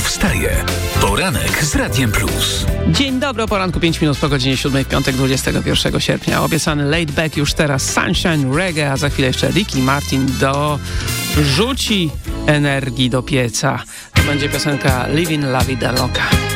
wstaje. Poranek z Radiem Plus. Dzień dobry, o poranku 5 minut po godzinie 7 w piątek 21 sierpnia. Obiecany laid back już teraz Sunshine Reggae, a za chwilę jeszcze Ricky Martin dorzuci energii do pieca. To będzie piosenka Living La Vida Loca.